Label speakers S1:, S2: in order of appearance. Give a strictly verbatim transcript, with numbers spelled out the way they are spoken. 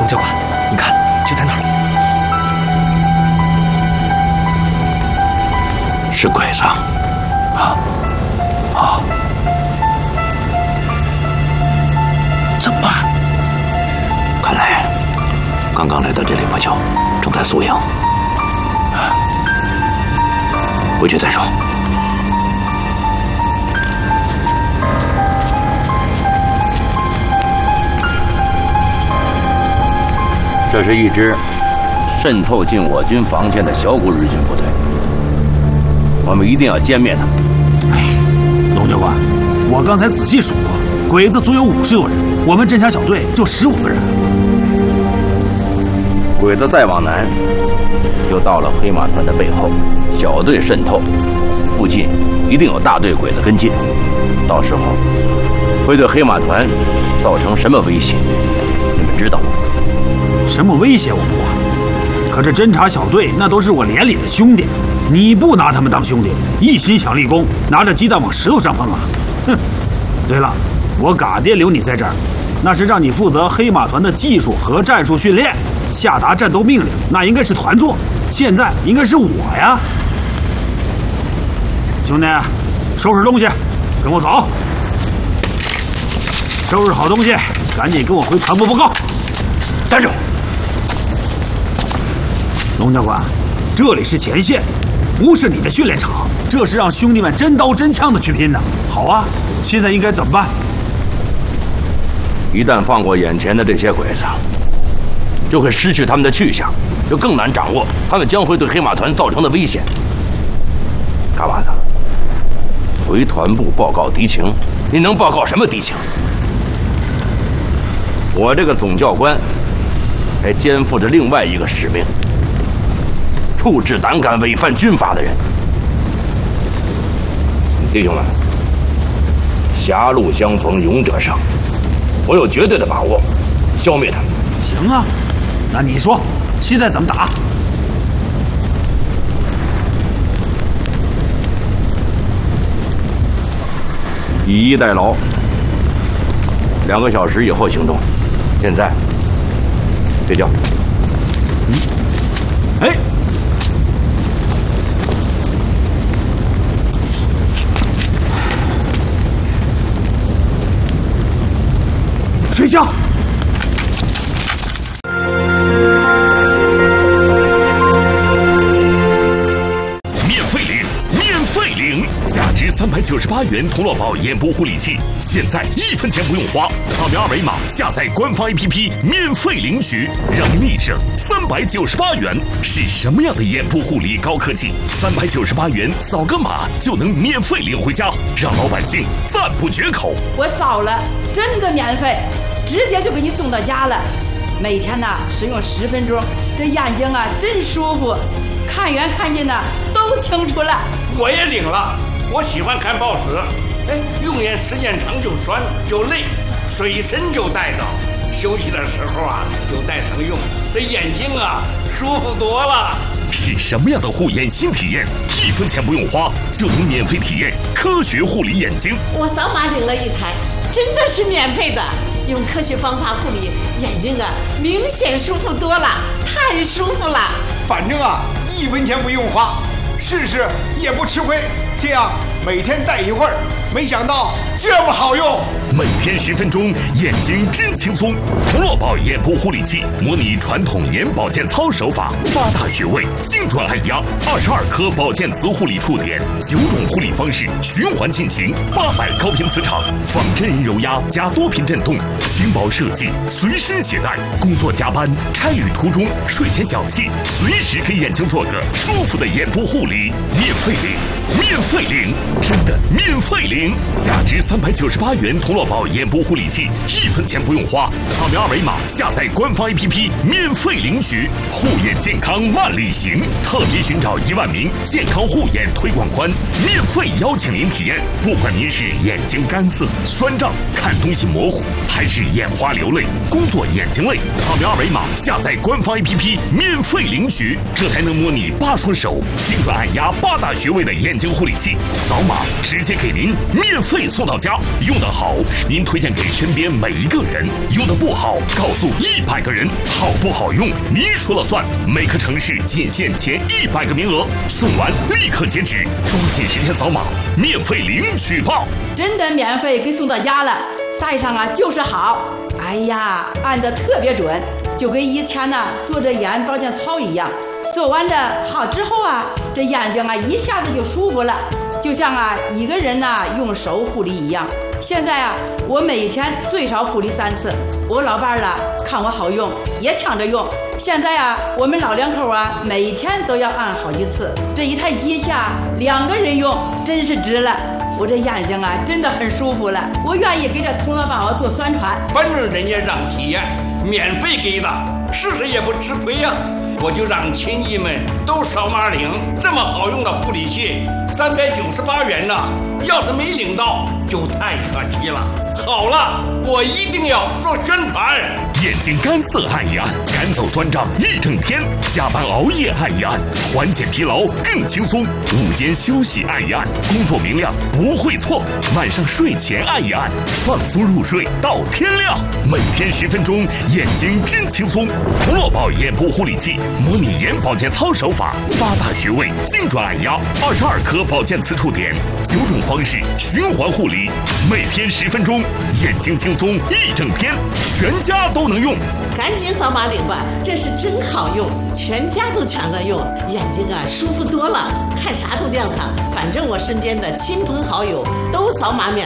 S1: 龙教官，你看，就在那儿。
S2: 是鬼子啊！啊！怎么办？看来刚刚来到这里不久，正在宿营。回去再说。
S3: 这是一支渗透进我军防线的小股日军部队，我们一定要歼灭他们。
S4: 哎，龙教官，我刚才仔细数过，鬼子足有五十多人，我们侦察小队就十五个人。
S3: 鬼子再往南，就到了黑马团的背后，小队渗透，附近一定有大队鬼子跟进，到时候会对黑马团造成什么威胁，你们知道吗？
S4: 什么威胁我不管，可这侦察小队那都是我连里的兄弟，你不拿他们当兄弟，一心想立功，拿着鸡蛋往石头上碰啊！哼！对了，我嘎爹留你在这儿，那是让你负责黑马团的技术和战术训练，下达战斗命令那应该是团做，现在应该是我呀。兄弟，收拾东西，跟我走。收拾好东西，赶紧跟我回团部报告。
S3: 站住！
S4: 龙教官，这里是前线，不是你的训练场，这是让兄弟们真刀真枪的去拼的。好啊，现在应该怎么办？
S3: 一旦放过眼前的这些鬼子，就会失去他们的去向，就更难掌握他们将会对黑马团造成的危险。嘎巴子，回团部报告敌情，你能报告什么敌情？我这个总教官还肩负着另外一个使命，处置胆敢违反军法的人。弟兄们，狭路相逢勇者胜，我有绝对的把握消灭他们。
S4: 行啊，那你说现在怎么打？
S3: 以逸待劳，两个小时以后行动。现在睡觉。
S4: 嗯，哎，睡觉。
S5: 免费领，免费领，价值三百九十八元童乐宝眼部护理器，现在一分钱不用花，扫描二维码下载官方 A P P 免费领取，让你省三百九十八元。是什么样的眼部护理高科技？三百九十八元扫个码就能免费领回家，让老百姓赞不绝口。
S6: 我扫了，真的免费，直接就给你送到家了。每天呢使用十分钟，这眼睛啊真舒服，看远看近呢都清楚了。
S7: 我也领了，我喜欢看报纸，哎，用眼时间长就酸就累，水参就带着，休息的时候啊就带上用，这眼睛啊舒服多了。
S5: 是什么样的护眼新体验？一分钱不用花就能免费体验科学护理眼睛。
S8: 我扫码领了一台，真的是免费的。用科学方法护理眼睛啊，明显舒服多了，太舒服了。
S9: 反正啊，一分钱不用花，试试也不吃亏。这样每天戴一会儿，没想到这么好用。
S5: 每天十分钟，眼睛真轻松。童乐宝眼部护理器模拟传统眼保健操手法，八大穴位精准按压，二十二颗保健磁护理触点，九种护理方式循环进行，八百高频磁场，仿真人揉压加多频震动，轻薄设计，随身携带。工作加班、差旅途中、睡前小憩，随时给眼睛做个舒服的眼部护理，免费领，免费领，真的免费领，价值三百九十八元童乐宝眼部护理器，一分钱不用花，扫描二维码下载官方 A P P 免费领取，护眼健康万里行，特别寻找一万名健康护眼推广官，免费邀请您体验。不管您是眼睛干涩、酸胀、看东西模糊，还是眼花流泪、工作眼睛累，扫描二维码下载官方 A P P 免费领取，这还能模拟八双手精准按压八大穴位的眼睛护理器，扫码直接给您免费送到到家。用得好，您推荐给身边每一个人；用得不好，告诉一百个人。好不好用，您说了算。每个城市仅限前一百个名额，送完立刻截止，抓紧时间扫码，免费领取报。
S6: 真的免费给送到家了，戴上啊就是好。哎呀，按得特别准，就跟以前呢做着眼保健操一样。做完的好之后啊，这眼睛啊一下子就舒服了，就像啊一个人呐、啊、用手护理一样。现在啊，我每天最少护理三次。我老伴儿了看我好用，也抢着用。现在啊，我们老两口啊，每天都要按好几次。这一台机器啊，两个人用真是值了。我这眼睛啊，真的很舒服了。我愿意给这佟老板做宣传。
S7: 反正人家让体验，免费给的，试试也不吃亏呀、啊。我就让亲戚们都扫码领，这么好用的护理器，三百九十八元呢。要是没领到，就太可惜了。好了，我一定要做宣传。
S5: 眼睛干涩按一按，赶走酸胀一整天；加班熬夜按一按，缓解疲劳更轻松；午间休息按一按，工作明亮不会错；晚上睡前按一按，放松入睡到天亮。每天十分钟，眼睛真轻松。童乐宝眼部护理器，模拟眼保健操手法，八大穴位精准按压，二十二颗保健磁触点，九种方式循环护理，每天十分钟，眼睛轻松一整天，全家都能用。
S8: 赶紧扫码领吧，这是真好用，全家都抢着用，眼睛啊舒服多了，看啥都亮堂。反正我身边的亲朋好友都扫码免